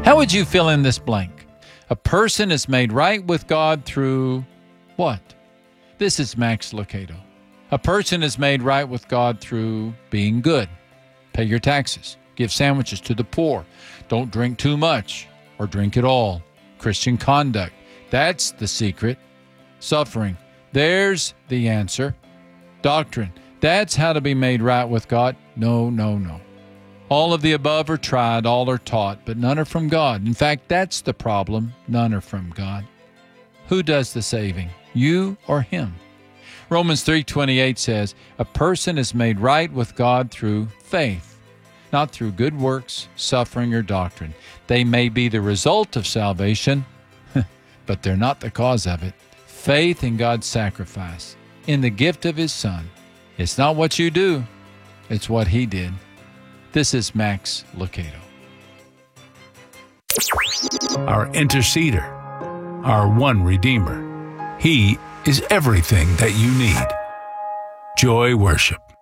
How would you fill in this blank? A person is made right with God through what? This is Max Lucado. A person is made right with God through being good. Pay your taxes. Give sandwiches to the poor. Don't drink too much or drink at all. Christian conduct. That's the secret. Suffering. There's the answer. Doctrine. That's how to be made right with God. No, no, no. All of the above are tried, all are taught, but none are from God. In fact, that's the problem. None are from God. Who does the saving? You or Him? Romans 3:28 says, a person is made right with God through faith, not through good works, suffering, or doctrine. They may be the result of salvation, but they're not the cause of it. Faith in God's sacrifice, in the gift of His Son. It's not what you do, it's what He did. This is Max Lucado. Our interceder, our one Redeemer. He is everything that you need. Joy Worship.